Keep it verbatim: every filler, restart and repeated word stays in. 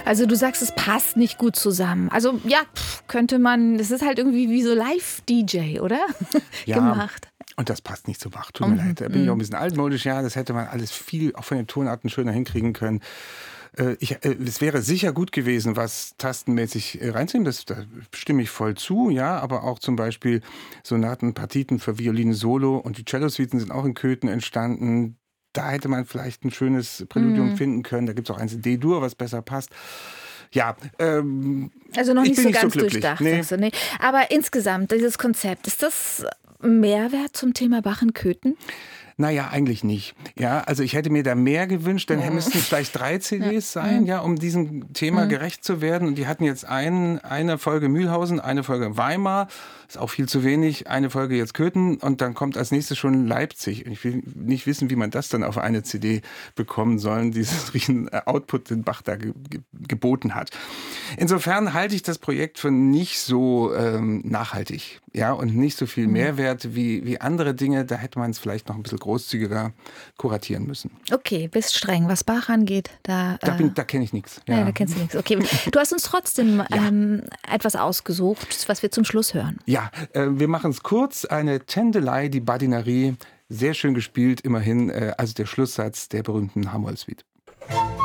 Also du sagst, es passt nicht gut zusammen. Also ja, pff, könnte man, das ist halt irgendwie wie so Live-D J, oder? Ja, Gemacht. und das passt nicht so wach. Tut mir Mhm. leid. Da bin ich auch ein bisschen altmodisch. Ja, das hätte man alles viel, auch von den Tonarten schöner hinkriegen können. Äh, ich, äh, es wäre sicher gut gewesen, was tastenmäßig äh, reinzunehmen. Das, da stimme ich voll zu. Ja, aber auch zum Beispiel Sonaten, Partiten für Violine Solo und die Cello-Suiten sind auch in Köthen entstanden. Da hätte man vielleicht ein schönes Präludium Mhm. finden können. Da gibt es auch eins in D-Dur, was besser passt. Ja, ähm, Also noch ich nicht bin so nicht so ganz glücklich. durchdacht, Nee. sagst du. Nee. Aber insgesamt, dieses Konzept, ist das ein Mehrwert zum Thema Bach in Köthen? Naja, eigentlich nicht. Ja, also ich hätte mir da mehr gewünscht, dann Mhm. müssten es vielleicht drei C Ds Ja. sein, Mhm. ja, um diesem Thema Mhm. gerecht zu werden. Und die hatten jetzt ein, eine Folge Mühlhausen, eine Folge Weimar, ist auch viel zu wenig, eine Folge jetzt Köthen und dann kommt als nächstes schon Leipzig. Ich will nicht wissen, wie man das dann auf eine C D bekommen soll, dieses riesen Output, den Bach da ge ge geboten hat. Insofern halte ich das Projekt für nicht so ähm, nachhaltig, ja, und nicht so viel Mehrwert wie, wie andere Dinge. Da hätte man es vielleicht noch ein bisschen großzügiger kuratieren müssen. Okay, bist streng, was Bach angeht. Da, Da, äh, bin, da kenne ich nichts. ja. Ja. da kennst du nichts. Okay, du hast uns trotzdem Ja. ähm, etwas ausgesucht, was wir zum Schluss hören. Ja, äh, wir machen es kurz. Eine Tendelei, die Badinerie, sehr schön gespielt, immerhin. Äh, also der Schlusssatz der berühmten Hamoll-Suite.